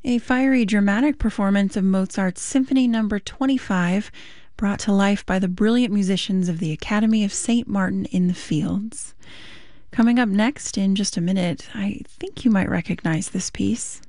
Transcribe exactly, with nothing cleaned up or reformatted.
A fiery dramatic performance of Mozart's Symphony Number twenty-five, brought to life by the brilliant musicians of the Academy of Saint Martin in the Fields. Coming up next in just a minute, I think you might recognize this piece.